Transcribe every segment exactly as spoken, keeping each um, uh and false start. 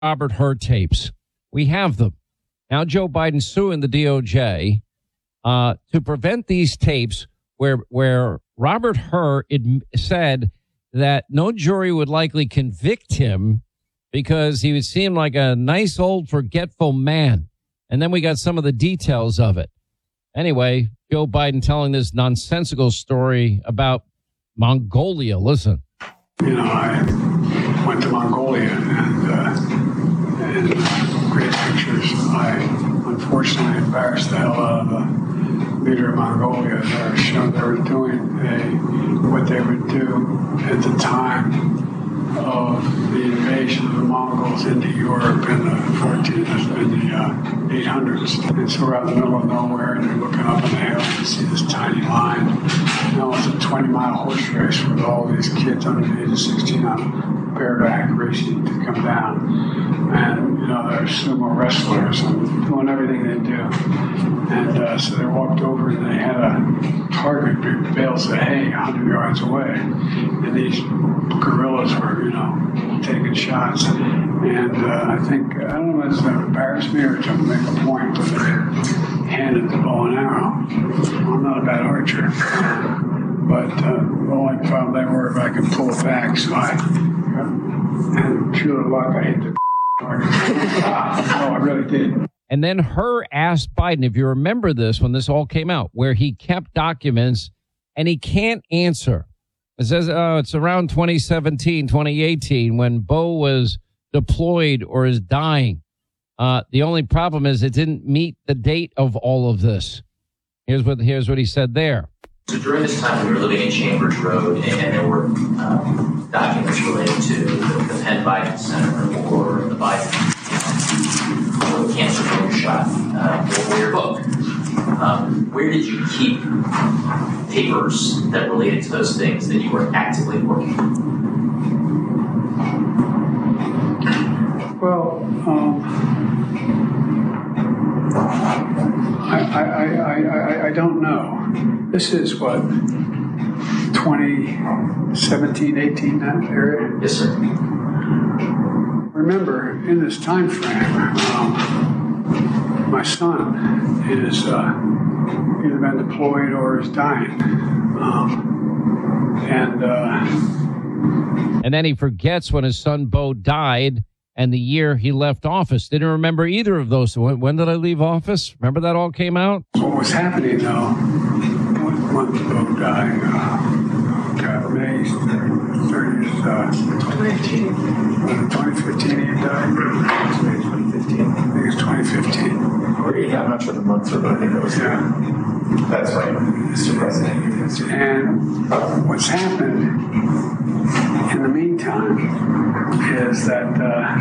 Robert Hur tapes. We have them. Now Joe Biden's suing the D O J uh, to prevent these tapes where where Robert Hur ad- said that no jury would likely convict him because he would seem like a nice old forgetful man. And then we got some of the details of it. Anyway, Joe Biden telling this nonsensical story about Mongolia. Listen. You know, I went to Mongolia and, uh, and great pictures. I unfortunately embarrassed the hell out of the leader of Mongolia. They were showing they were doing a, what they would do at the time of the invasion of the Mongols into Europe in the fourteen, in the uh, eight hundreds. And so we're out in the middle of nowhere, and you're looking up in the hill, and you see this tiny line. You know, it's a twenty-mile horse race with all these kids under the age of sixteen on bareback racing to come down. And, you know, they're sumo wrestlers and doing everything they do. And uh, so they walked over, and they had a target, big bales of hay, one hundred yards away. And these guerrillas were, you know, taking shots. And uh, I think, I don't know if it's going to embarrass me or to make a point, but they handed the bow and arrow. I'm not a bad archer. But uh, the only problem they were if I could pull it back, so I, uh, and pure luck, I hit the target. Oh, I really did. And then Hur asked Biden, if you remember this, when this all came out, where he kept documents and he can't answer. It says, oh, it's around twenty seventeen, twenty eighteen, when Bo was deployed or is dying. Uh, the only problem is it didn't meet the date of all of this. Here's what, here's what he said there. So during this time, we were living in Chambers Road, and there were um, documents related to the, the Penn Biden Center or the Biden um, or the cancer voter shot uh, or your book. Um, where did you keep papers that related to those things that you were actively working on? Well, um, I, I, I, I, I don't know. This is what, twenty seventeen, eighteen, that area? Yes, sir. Remember, in this time frame, um, my son is uh, either been deployed or is dying. Um, and, uh, and then he forgets when his son Bo died and the year he left office. Didn't remember either of those. When, when did I leave office? Remember that all came out? What was happening, though, when Bo died, uh, God, May thirtieth, uh, twenty eighteen. twenty fifteen he died. twenty fifteen. I think it's twenty fifteen. Or, yeah, I'm not sure the months, but I think it was. Yeah. That's right, Mister President. And what's happened in the meantime is that uh,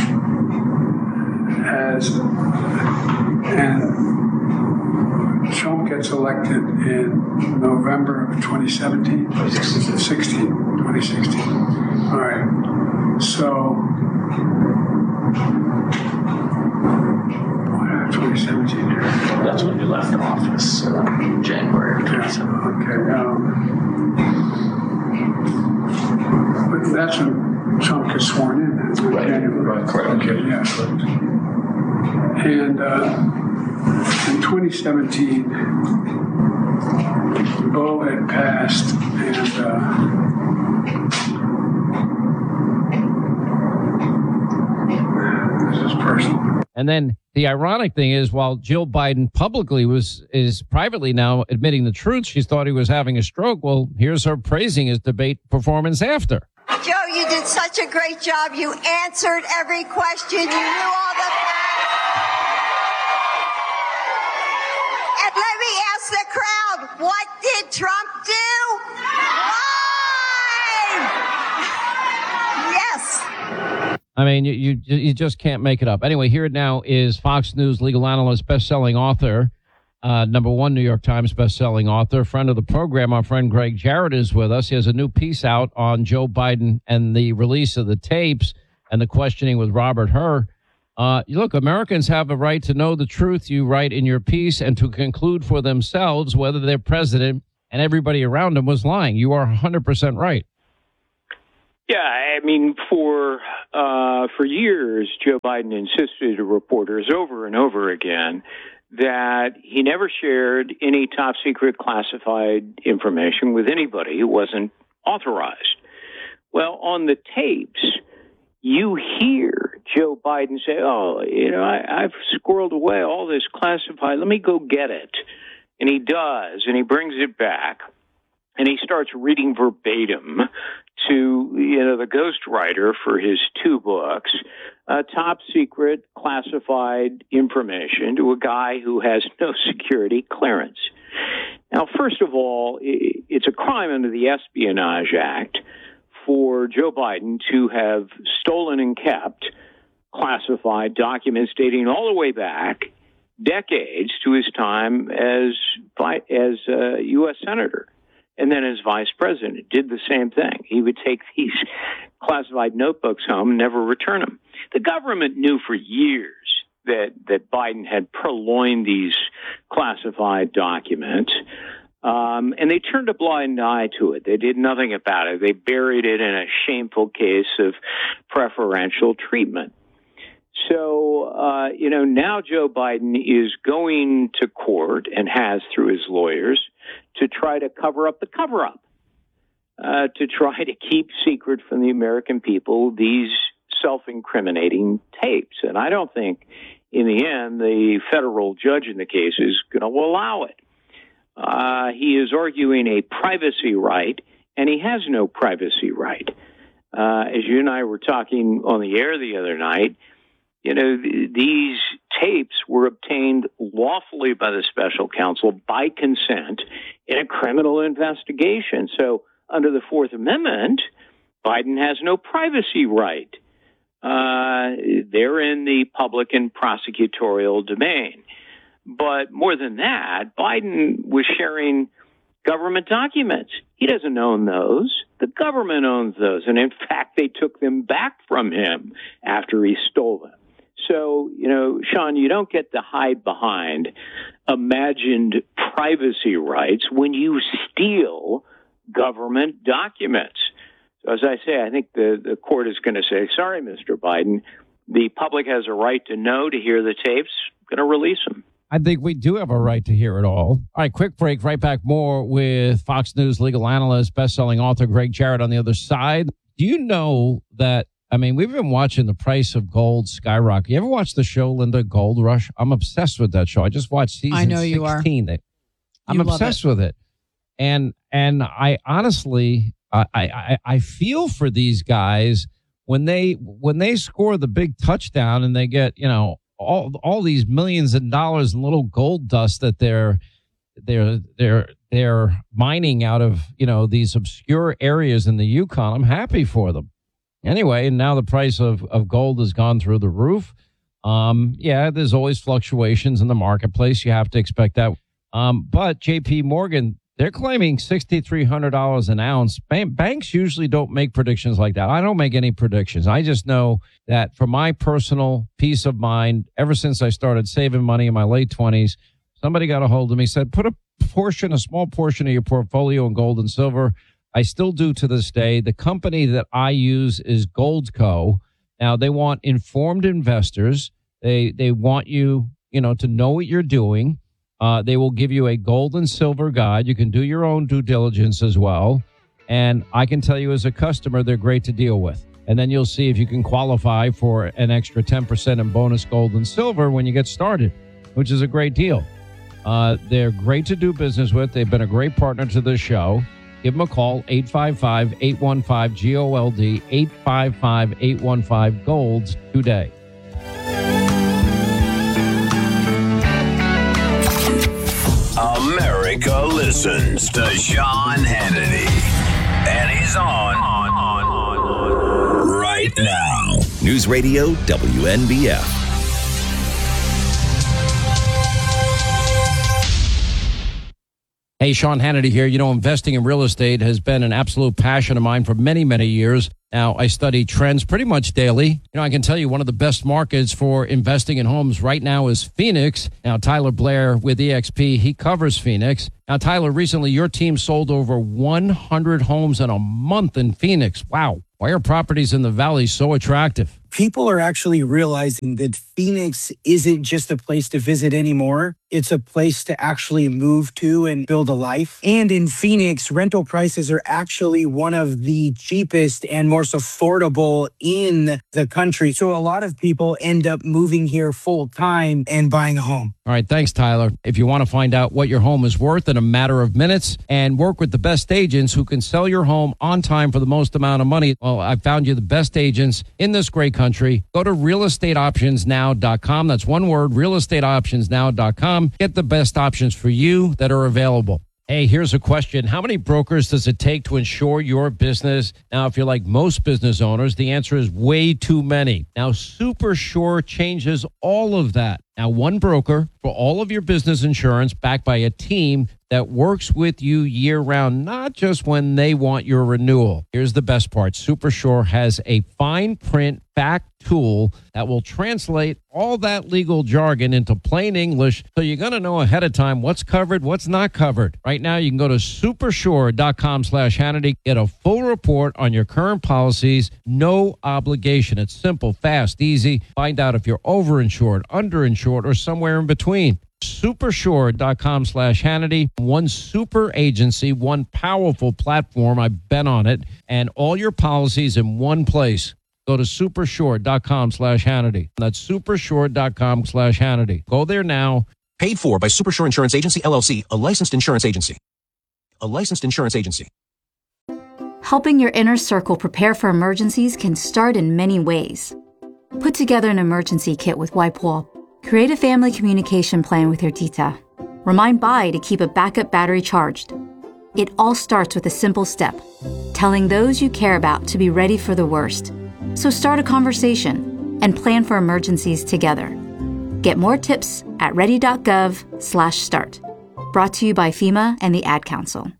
as and Trump gets elected in November of twenty seventeen, twenty sixteen, twenty sixteen. All right. So, twenty seventeen here. That's when you left office, uh, January of twenty seventeen. Okay. Um, but that's when Trump gets sworn in. That's Right. January. Right. Correct. Okay. Yeah. And uh, in twenty seventeen, Bo had passed, and uh, this is personal. And then the ironic thing is, while Jill Biden publicly was is privately now admitting the truth, she thought he was having a stroke. Well, here's her praising his debate performance after. Joe, you did such a great job. You answered every question. You knew all the facts. And let me ask the crowd, what did Trump do? Lied! Yes. I mean, you, you you just can't make it up. Anyway, here now is Fox News legal analyst, best-selling author, uh, number one New York Times best-selling author, friend of the program. Our friend Greg Jarrett is with us. He has a new piece out on Joe Biden and the release of the tapes and the questioning with Robert Hur. Uh, look, Americans have a right to know the truth, you write in your piece, and to conclude for themselves whether their president and everybody around him was lying. You are one hundred percent right. Yeah, I mean, for uh, for years, Joe Biden insisted to reporters over and over again that he never shared any top secret classified information with anybody who wasn't authorized. Well, on the tapes, you hear Joe Biden say, oh, you know, I, I've squirreled away all this classified. Let me go get it. And he does, and he brings it back, and he starts reading verbatim to, you know, the ghostwriter for his two books, uh, top secret classified information to a guy who has no security clearance. Now, first of all, it's a crime under the Espionage Act for Joe Biden to have stolen and kept classified documents dating all the way back decades to his time as as a U S senator. And then as vice president, did the same thing. He would take these classified notebooks home and never return them. The government knew for years that, that Biden had purloined these classified documents, um, and they turned a blind eye to it. They did nothing about it. They buried it in a shameful case of preferential treatment. So, uh, you know, now Joe Biden is going to court and has through his lawyers to try to cover up the cover-up, uh, to try to keep secret from the American people these self-incriminating tapes. And I don't think, in the end, the federal judge in the case is going to allow it. Uh, he is arguing a privacy right, and he has no privacy right. Uh, as you and I were talking on the air the other night, you know, th- these tapes were obtained lawfully by the special counsel by consent in a criminal investigation. So under the Fourth Amendment, Biden has no privacy right. Uh, they're in the public and prosecutorial domain. But more than that, Biden was sharing government documents. He doesn't own those. The government owns those. And in fact, they took them back from him after he stole them. So, you know, Sean, you don't get to hide behind imagined privacy rights when you steal government documents. So as I say, I think the, the court is going to say, sorry, Mister Biden, the public has a right to know, to hear the tapes, going to release them. I think we do have a right to hear it all. All right, quick break. Right back more with Fox News legal analyst, best-selling author Greg Jarrett on the other side. Do you know that, I mean, we've been watching the price of gold skyrocket. You ever watch the show, Linda, Gold Rush? I'm obsessed with that show. I just watched season I know you sixteen. Are. I'm you obsessed with it. And and I honestly, I, I, I feel for these guys when they when they score the big touchdown and they get, you know, all all these millions of dollars in little gold dust that they're they're they're they're mining out of, you know, these obscure areas in the Yukon. I'm happy for them. Anyway, and now the price of, of gold has gone through the roof. Um, yeah, there's always fluctuations in the marketplace. You have to expect that. Um, but J P Morgan, they're claiming six thousand three hundred dollars an ounce. Ban- banks usually don't make predictions like that. I don't make any predictions. I just know that for my personal peace of mind, ever since I started saving money in my late twenties, somebody got a hold of me, said, put a portion, a small portion of your portfolio in gold and silver. I still do to this day. The company that I use is Goldco. Now, they want informed investors. They they want you, you know, to know what you're doing. Uh, they will give you a gold and silver guide. You can do your own due diligence as well. And I can tell you as a customer, they're great to deal with. And then you'll see if you can qualify for an extra ten percent in bonus gold and silver when you get started, which is a great deal. Uh, they're great to do business with. They've been a great partner to this show. Give them a call, eight five five, eight one five, G O L D, eight five five, eight one five, GOLD today. America listens to Sean Hannity. And he's on, on, on, on right now. News Radio W N B F. Hey, Sean Hannity here. You know, investing in real estate has been an absolute passion of mine for many, many years. Now, I study trends pretty much daily. You know, I can tell you one of the best markets for investing in homes right now is Phoenix. Now, Tyler Blair with E X P, he covers Phoenix. Now, Tyler, recently your team sold over one hundred homes in a month in Phoenix. Wow. Why are properties in the valley so attractive? People are actually realizing that Phoenix isn't just a place to visit anymore. It's a place to actually move to and build a life. And in Phoenix, rental prices are actually one of the cheapest and most affordable in the country. So a lot of people end up moving here full time and buying a home. All right, thanks, Tyler. If you want to find out what your home is worth in a matter of minutes and work with the best agents who can sell your home on time for the most amount of money, well, I found you the best agents in this great country. Go to real estate options now dot com. That's one word, real estate options now dot com. Get the best options for you that are available. Hey, here's a question. How many brokers does it take to insure your business? Now, if you're like most business owners, the answer is way too many. Now, SuperSure changes all of that. Now, one broker for all of your business insurance backed by a team that works with you year-round, not just when they want your renewal. Here's the best part. SuperSure has a fine print fact tool that will translate all that legal jargon into plain English, so you're going to know ahead of time what's covered, what's not covered. Right now, you can go to supersure.com slash Hannity, get a full report on your current policies, no obligation. It's simple, fast, easy. Find out if you're overinsured, underinsured, or somewhere in between. Supersure.com slash Hannity. One super agency, one powerful platform. I've been on it. And all your policies in one place. Go to supersure.com slash Hannity. That's supersure.com slash Hannity. Go there now. Paid for by Supersure Insurance Agency, L L C, a licensed insurance agency. A licensed insurance agency. Helping your inner circle prepare for emergencies can start in many ways. Put together an emergency kit with WipeWall. Create a family communication plan with your tita. Remind Bai to keep a backup battery charged. It all starts with a simple step, telling those you care about to be ready for the worst. So start a conversation and plan for emergencies together. Get more tips at ready.gov slash start. Brought to you by FEMA and the Ad Council.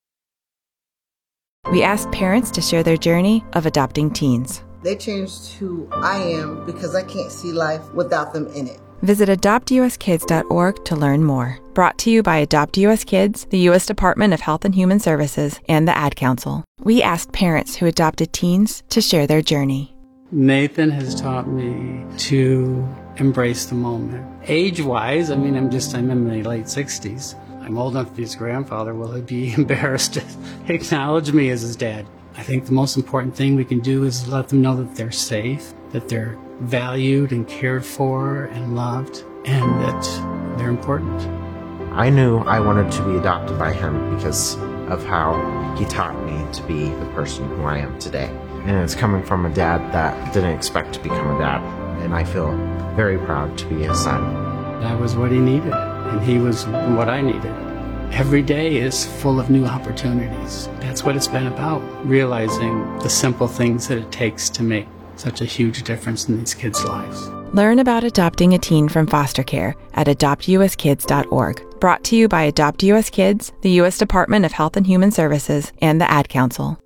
We asked parents to share their journey of adopting teens. They changed who I am because I can't see life without them in it. Visit adopt u s kids dot org to learn more. Brought to you by Adopt U S Kids, the U S Department of Health and Human Services, and the Ad Council. We asked parents who adopted teens to share their journey. Nathan has taught me to embrace the moment. Age-wise, I mean, I'm just, I'm in my late sixties. I'm old enough to be his grandfather. Will he be embarrassed to acknowledge me as his dad? I think the most important thing we can do is let them know that they're safe, that they're valued and cared for and loved, and that they're important. I knew I wanted to be adopted by him because of how he taught me to be the person who I am today. And it's coming from a dad that didn't expect to become a dad, and I feel very proud to be his son. That was what he needed, and he was what I needed. Every day is full of new opportunities. That's what it's been about, realizing the simple things that it takes to make such a huge difference in these kids' lives. Learn about adopting a teen from foster care at adopt u s kids dot org. Brought to you by Adopt U S Kids, the U S Department of Health and Human Services, and the Ad Council.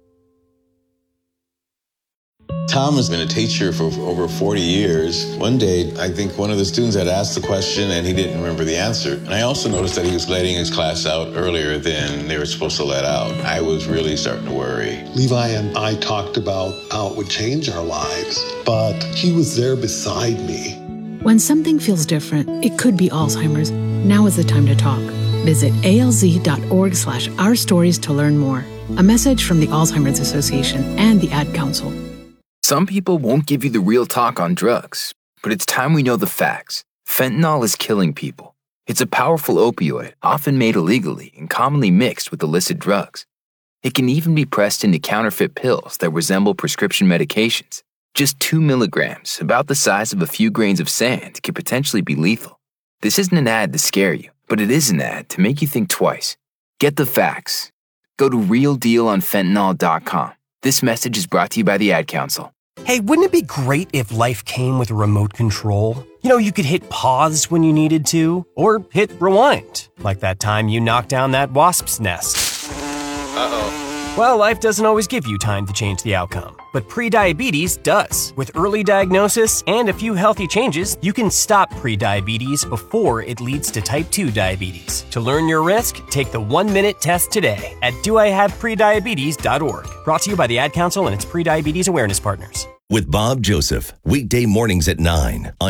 Tom has been a teacher for over forty years. One day, I think one of the students had asked the question and he didn't remember the answer. And I also noticed that he was letting his class out earlier than they were supposed to let out. I was really starting to worry. Levi and I talked about how it would change our lives, but he was there beside me. When something feels different, it could be Alzheimer's. Now is the time to talk. Visit A L Z dot org slash our stories to learn more. A message from the Alzheimer's Association and the Ad Council. Some people won't give you the real talk on drugs, but it's time we know the facts. Fentanyl is killing people. It's a powerful opioid, often made illegally and commonly mixed with illicit drugs. It can even be pressed into counterfeit pills that resemble prescription medications. Just two milligrams, about the size of a few grains of sand, could potentially be lethal. This isn't an ad to scare you, but it is an ad to make you think twice. Get the facts. Go to real deal on fentanyl dot com. This message is brought to you by the Ad Council. Hey, wouldn't it be great if life came with a remote control? You know, you could hit pause when you needed to, or hit rewind, like that time you knocked down that wasp's nest. Uh-oh. Well, life doesn't always give you time to change the outcome, but prediabetes does. With early diagnosis and a few healthy changes, you can stop prediabetes before it leads to type two diabetes. To learn your risk, take the one-minute test today at do I have prediabetes dot org. Brought to you by the Ad Council and its Prediabetes Awareness Partners. With Bob Joseph, weekday mornings at nine on